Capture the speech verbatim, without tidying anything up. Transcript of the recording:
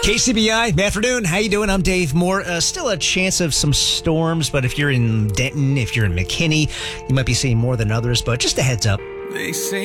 K C B I, afternoon. How you doing? I'm Dave Moore. Uh, still a chance of some storms, but if you're in Denton, if you're in McKinney, you might be seeing more than others. But just a heads up. They say